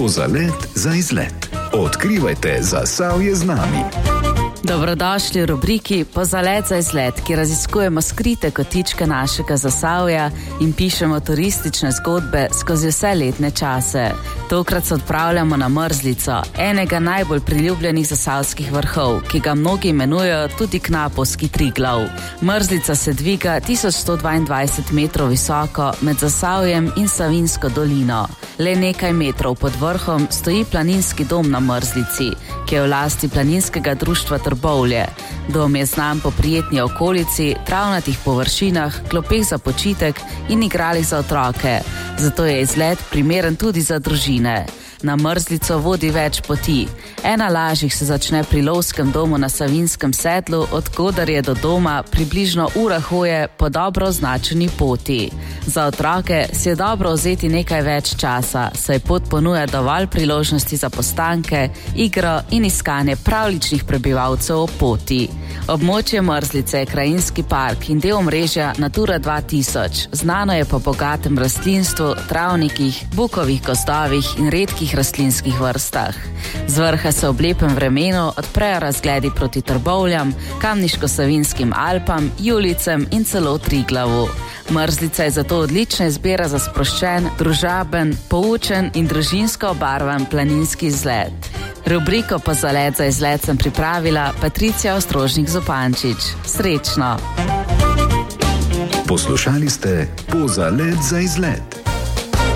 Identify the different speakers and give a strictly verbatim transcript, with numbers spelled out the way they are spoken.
Speaker 1: Pozalet za izlet. Odkrivajte Zasavje z nami.
Speaker 2: Dobrodošli v rubriki Pozalet za izlet, ki raziskujemo skrite kotičke našega Zasavja in pišemo turistične zgodbe skozi vse letne čase. Tokrat se odpravljamo na Mrzlico, enega najbolj priljubljenih zasavskih vrhov, ki ga mnogi imenujejo tudi Knapovski Triglav. Mrzlica se dviga tisoč sto dvaindvajset metrov visoko med Zasavjem in Savinjsko dolino. Le nekaj metrov pod vrhom stoji planinski dom na Mrzlici, ki je v lasti planinskega društva Trbovlje. Dom je znan po prijetni okolici, travnatih površinah, klopeh za počitek in igralih za otroke. Zato je izlet primeren tudi za družine. Na Mrzlico vodi več poti. Ena lažjih se začne pri lovskem domu na Savinjskem sedlu, od koder je do doma približno ura hoje po dobro označeni poti. Za otroke si je dobro vzeti nekaj več časa, saj pot ponuja dovolj priložnosti za postanke, igro in iskanje pravličnih prebivalcev ob poti. Območje Mrzlice je krajinski park in del omrežja Natura dva tisoč. Znano je po bogatem rastlinstvu, travnikih, bukovih gozdovih in redkih rastlinskih vrstah. Z vrha se ob lepem vremenu odprejo razgledi proti Trbovljam, Kamniško-Savinjskim Alpam, Julicem in celo Triglavu. Mrzlica je zato odlična izbira za sproščen, družaben, poučen in družinsko obarvan planinski izlet. Rubriko Pozalet za izlet sem pripravila Patricija Ostrožnik-Zupančič. Srečno!
Speaker 1: Poslušali ste Pozalet za izlet.